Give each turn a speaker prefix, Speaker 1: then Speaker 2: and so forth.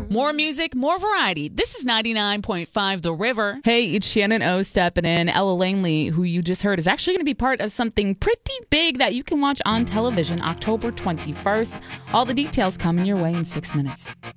Speaker 1: More music, more variety. This is 99.5 The River.
Speaker 2: Hey, it's Shannon O stepping in. Ella Langley, who you just heard, is actually going to be part of something pretty big that you can watch on television October 21st. All the details coming your way in 6 minutes.